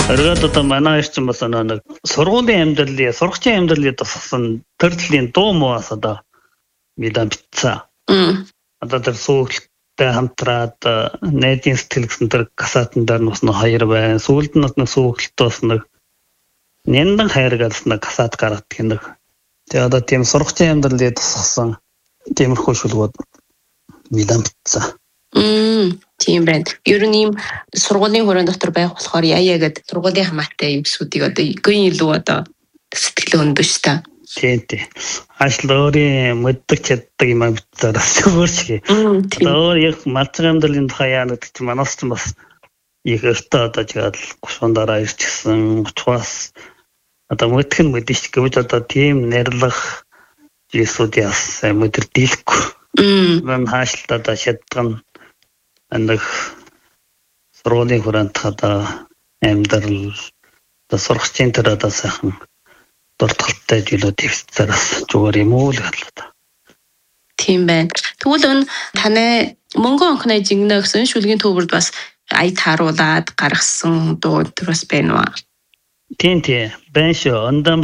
Оргоод одоо манай ирсэн бас нэг сургуулийн амьдралын сургачийн амьдралын тусгасан төрлийн дуу мууас одоо мэдэн битсэн. Одоо тэр сүүлдээ хамтраад найдын сэтгэл гэсэн тэр касатын дээр нь бас нэг хоёр байна. Сүүлд нь нэг сүүлд бас нэг няндан хайргаас нэг касат гаргадаг нэг. Тэгээ одоо тийм сургачийн амьдралын тусгасан тиймэрхүү шүлгүүд мэдэн битсэн. Тийм байна. Ер нь ийм сургуулийн хүрээнд дотор байх болохоор яа гэд сургуулийн хамаатай юм сүдийг одоо үгүй илүү одоо сэтгэл өндөж та. Тийм. Ажил өөрийн мэддэг чаддаг юм битсараас өөрчгий. Одоо яг малчин амьдралын тухай яа гэдэг чинь манаас ч бас их өртөө одоо жиад 30 дараа ирчихсэн 30-аас одоо мэдэх нь мэдэж гэвч одоо тийм нэрлэх зүйлсүүд яасан мэдэр дийлэхгүй. Мөн хаашилтаа одоо шатган нэг сургуулийн хүрээнд одоо амьдрал одоо сургачийн тэр одоо сайхан дуртгалтай зүйлүүд төвцөөс зүгээр юм уу л гэлээ. Тийм байна. Тэгвэл таны Монгол анхны жигнэ гэсэн шүлгийн төвөрд бас ая тааруулаад гаргасан дуу төрөс байна уу? Тийм. Бэн шүү. Ондоо